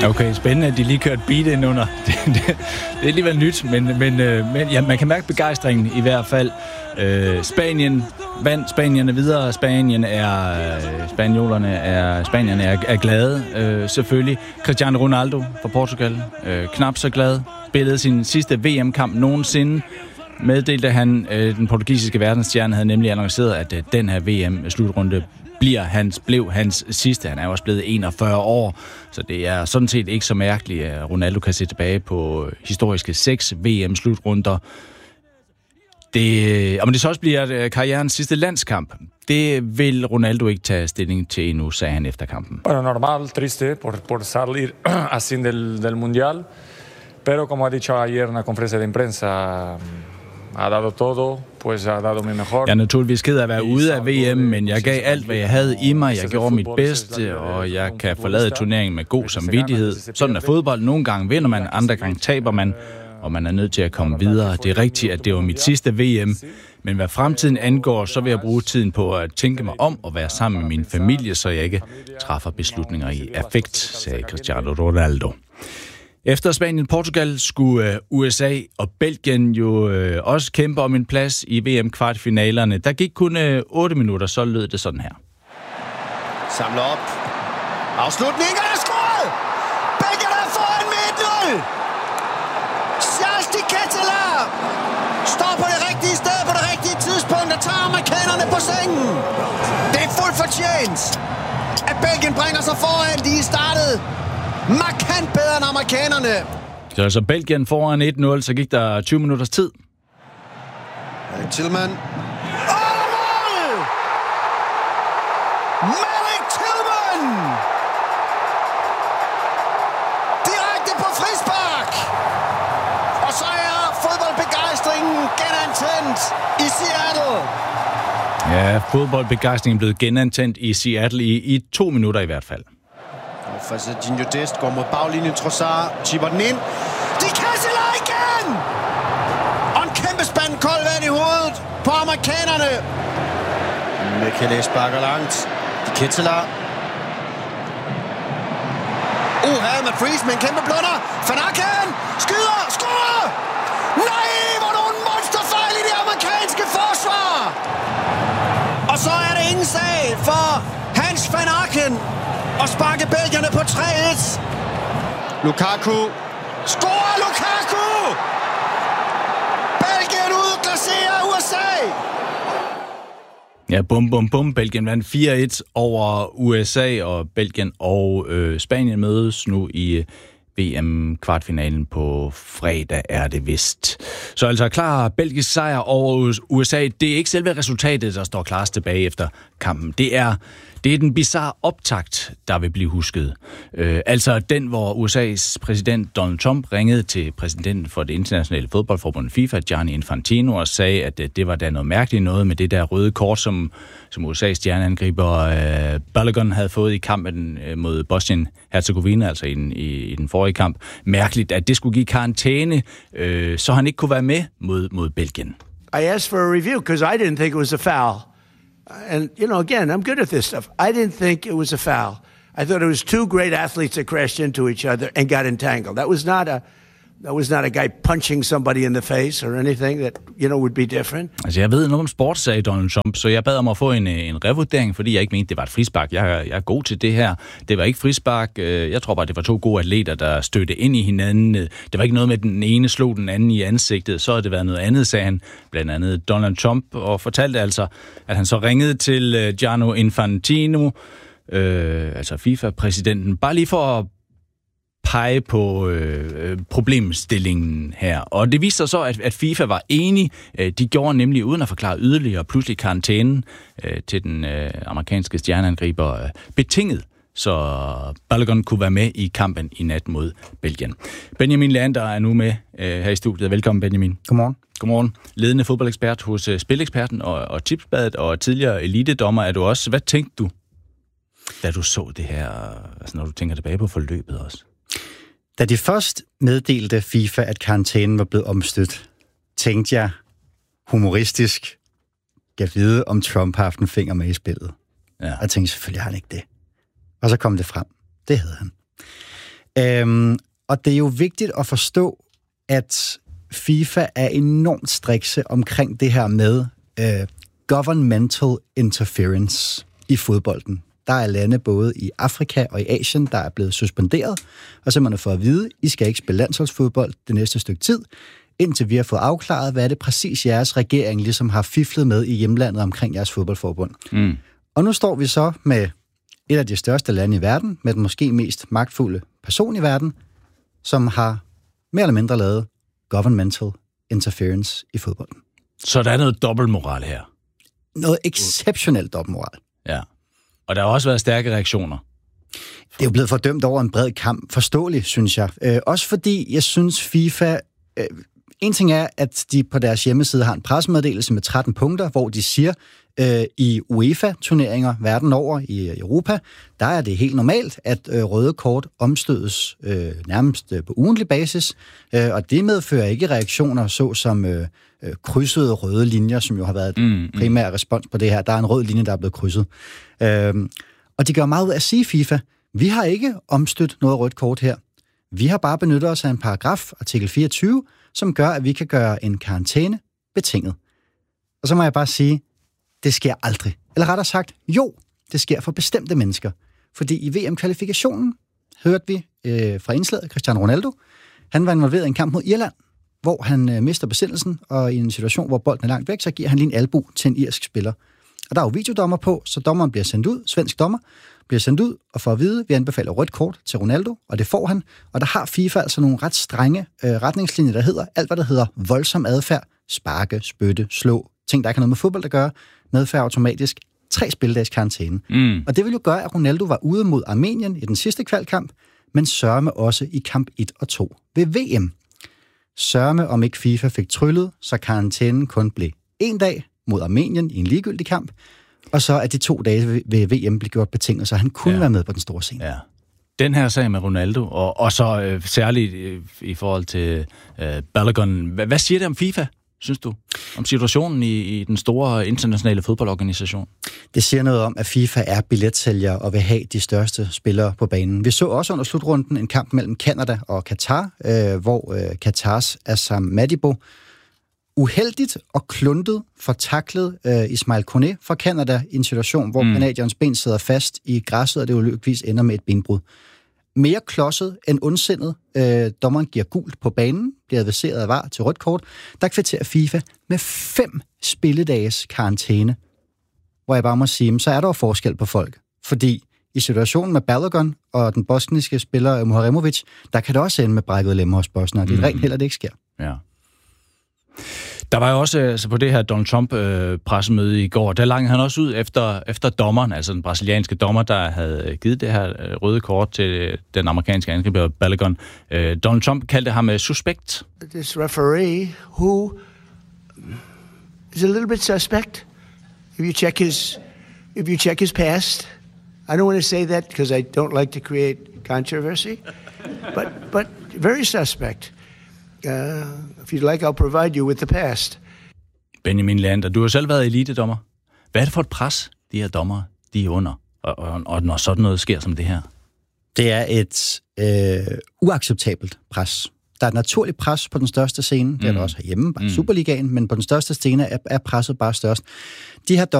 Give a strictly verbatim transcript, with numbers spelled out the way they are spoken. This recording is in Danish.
Okay, spændende, at de lige kørte beat ind under. Det, det, det er alligevel nyt, men, men, men ja, man kan mærke begejstringen i hvert fald. Øh, Spanien vandt, Spanien er videre, Spanien er, spanjolerne er, Spanierne er, er glade, øh, selvfølgelig. Cristiano Ronaldo fra Portugal, øh, knap så glad, spillede sin sidste V M-kamp nogensinde. Meddelte han, øh, den portugisiske verdensstjerne havde nemlig annonceret, at øh, den her V M-slutrunde bliver hans, blev hans sidste. Han er jo også blevet enogfyrre år, så det er sådan set ikke så mærkeligt, at Ronaldo kan se tilbage på historiske seks V M-slutrunder. Det, om det så også bliver karrierens sidste landskamp, det vil Ronaldo ikke tage stilling til endnu, sagde han efter kampen. Bueno, normal, triste por, por salir así del, del mundial, pero como ha dicho ayer en la conferencia de prensa, har dado todo, pues har dado mi mejor. Jeg er naturligvis ked af at være ude af V M, men jeg gav alt, hvad jeg havde i mig. Jeg gjorde mit bedste, og jeg kan forlade turneringen med god samvittighed. Sådan er fodbold. Nogle gange vinder man, andre gange taber man, og man er nødt til at komme videre. Det er rigtigt, at det var mit sidste V M, men hvad fremtiden angår, så vil jeg bruge tiden på at tænke mig om og være sammen med min familie, så jeg ikke træffer beslutninger i affekt, sagde Cristiano Ronaldo. Efter Spanien og Portugal skulle U S A og Belgien jo øh, også kæmpe om en plads i V M-kvartfinalerne. Der gik kun øh, otte minutter, så lød det sådan her. Samler op. Afslutningen er scoret! Belgien er foran med et nul! Charles de Ketelaere står på det rigtige sted på det rigtige tidspunkt og tager amerikanerne på sengen. Det er fuldt fortjent, at Belgien bringer sig foran. De er startet markant bedre end amerikanerne. Så altså Belgien foran et nul, så gik der tyve minutters tid. Malik Tillman. Åh, mål! Malik Tillman! Direkte på frispark! Og så er fodboldbegejstringen genantændt i Seattle. Ja, fodboldbegejstringen blev genantændt i Seattle i, i to minutter i hvert fald. Fazadinho Dest går mod baglinjen. Trossard chipper den ind. De Ketelaere igen! Og en kæmpe spand kold vand i hovedet på amerikanerne. Mekele sparker langt. De Ketelaere. Uha, Matt Friis med en kæmpe blunder. Van Aken skyder, scorer! Nej, hvor nogle monsterfejl i det amerikanske forsvar! Og så er det ingen sag for Hans Van Aken og sparke belgierne på tre et. Lukaku. Scorer Lukaku! Belgien udklasserer U S A! Ja, bum, bum, bum. Belgien vandt fire et over U S A, og Belgien og øh, Spanien mødes nu i V M-kvartfinalen på fredag, er det vist. Så altså klar belgisk sejr over U S A. Det er ikke selve resultatet, der står klarest tilbage efter kampen. Det er, det er den bizarre optakt, der vil blive husket. Øh, altså den, hvor U S A's præsident Donald Trump ringede til præsidenten for det internationale fodboldforbund FIFA, Gianni Infantino, og sagde, at det var da noget mærkeligt noget med det der røde kort, som, som U S A's stjerneangriber øh, Balogun havde fået i kampen øh, mod Bosnien-Herzegovina, altså i den, i, i den forrige kamp. Mærkeligt, at det skulle give karantæne, øh, så han ikke kunne være med mod, mod Belgien. I asked for a review because I didn't think it was a foul. And, you know, again, I'm good at this stuff. I didn't think it was a foul. I thought it was two great athletes that crashed into each other and got entangled. That was not a that was not a guy punching somebody in the face or anything that, you know, would be different. Altså, jeg ved noget om sport, sagde Donald Trump, så jeg bad om at få en, en revurdering, fordi jeg ikke mente, det var et frispark. Jeg, jeg er god til det her. Det var ikke frispark. Jeg tror bare, det var to gode atleter, der stødte ind i hinanden. Det var ikke noget med, den ene slog den anden i ansigtet. Så havde det været noget andet, sagde han, blandt andet Donald Trump, og fortalte altså, at han så ringede til Gianni Infantino, øh, altså FIFA-præsidenten, bare lige for at pege på øh, problemstillingen her. Og det viste sig så, at, at FIFA var enig. De gjorde nemlig, uden at forklare yderligere, pludselig karantænen øh, til den øh, amerikanske stjerneangriber øh, betinget, så Balogun kunne være med i kampen i nat mod Belgien. Benjamin Leander er nu med øh, her i studiet. Velkommen, Benjamin. Godmorgen. Godmorgen. Ledende fodboldekspert hos uh, Spileksperten og, og Tipsbadet og tidligere elitedommer er du også. Hvad tænkte du, da du så det her, altså når du tænker tilbage på forløbet også? Da de først meddelte FIFA, at karantænen var blevet omstødt, tænkte jeg humoristisk, jeg vide, om Trump har haft en finger med i spillet. Ja. Og jeg tænkte, selvfølgelig har han ikke det. Og så kom det frem. Det havde han. Øhm, og det er jo vigtigt at forstå, at FIFA er enormt strikse omkring det her med øh, governmental interference i fodbolden. Der er lande både i Afrika og i Asien, der er blevet suspenderet, og så man har fået at vide, I skal ikke spille landsholdsfodbold det næste stykke tid, indtil vi har fået afklaret, hvad er det præcis jeres regering ligesom har fiflet med i hjemlandet omkring jeres fodboldforbund. Mm. Og nu står vi så med et af de største lande i verden, med den måske mest magtfulde person i verden, som har mere eller mindre lavet governmental interference i fodbolden. Så der er noget dobbeltmoral her? Noget exceptionelt dobbeltmoral. Ja. Og der har også været stærke reaktioner. Det er jo blevet fordømt over en bred kamp. Forståeligt, synes jeg. Øh, også fordi, jeg synes, FIFA... Øh, en ting er, at de på deres hjemmeside har en pressemeddelelse med tretten punkter, hvor de siger, øh, i UEFA-turneringer verden over i Europa, der er det helt normalt, at øh, røde kort omstødes øh, nærmest øh, på ugentlig basis, øh, og det medfører ikke reaktioner såsom øh, øh, krydsede røde linjer, som jo har været mm, primær respons på det her. Der er en rød linje, der er blevet krydset. Øh, og de gør meget ud af at sige, FIFA, vi har ikke omstødt noget rødt kort her. Vi har bare benyttet os af en paragraf, artikel fireogtyve, som gør, at vi kan gøre en karantæne betinget. Og så må jeg bare sige, det sker aldrig. Eller rettere sagt, jo, det sker for bestemte mennesker. Fordi i V M-kvalifikationen hørte vi øh, fra indslaget Cristiano Ronaldo. Han var involveret i en kamp mod Irland, hvor han øh, mister besindelsen, og i en situation, hvor bolden er langt væk, så giver han lige en albu til en irsk spiller. Og der er jo videodommer på, så dommeren bliver sendt ud, svensk dommer, bliver sendt ud og får at vide, vi anbefaler rødt kort til Ronaldo, og det får han. Og der har FIFA altså nogle ret strenge øh, retningslinjer, der hedder alt, hvad der hedder voldsom adfærd, sparke, spytte, slå, ting, der ikke har noget med fodbold at gøre, medfører automatisk tre spildags karantæne. Mm. Og det vil jo gøre, at Ronaldo var ude mod Armenien i den sidste kvalkamp, men sørme også i kamp et og to ved V M. Sørme om ikke FIFA fik tryllet, så karantænen kun blev en dag mod Armenien i en ligegyldig kamp, og så er de to dage ved V M blev gjort betinget, så han kunne ja. være med på den store scene. Ja. Den her sag med Ronaldo, og, og så øh, særligt øh, i forhold til øh, Balogun. Hvad, hvad siger det om FIFA, synes du? Om situationen i, i den store internationale fodboldorganisation? Det siger noget om, at FIFA er billetsælger og vil have de største spillere på banen. Vi så også under slutrunden en kamp mellem Canada og Katar, øh, hvor øh, Katars Assam Madibo uheldigt og kluntet fortaklet øh, Ismail Koné fra Canada i en situation, hvor mm. canadiernes ben sidder fast i græsset, og det ulykkeligvis ender med et benbrud. Mere klodset end ondsindet. Øh, dommeren giver gult på banen, bliver adviseret af V A R til rødt kort. Der kvitterer FIFA med fem spilledages karantæne. Hvor jeg bare må sige, så er der jo forskel på folk. Fordi i situationen med Balogun og den bosniske spiller Muharemovic, der kan det også ende med brækket lemmer hos bosnere. Det er rent heller, det ikke sker. Ja. Der var jo også altså på det her Donald Trump-pressemøde øh, i går, der langede han også ud efter, efter dommeren, altså den brasilianske dommer, der havde givet det her øh, røde kort til den amerikanske angriber Balogun. Øh, Donald Trump kaldte ham øh, suspekt. This referee, who is a little bit suspect, if you check his, if you check his past. I don't want to say that because I don't like to create controversy, but but very suspect. Uh, if you'd like, I'll provide you with the past. Benjamin Lander, du har selv været elitedommer. Hvad er det for et pres, de her dommer, de er under, og, og, og når sådan noget sker som det her? Det er et øh, uacceptabelt pres. Der er et naturligt pres på den største scene, det er mm. der også herhjemme, bare mm. Superligaen, men på den største scene er, er presset bare størst. De her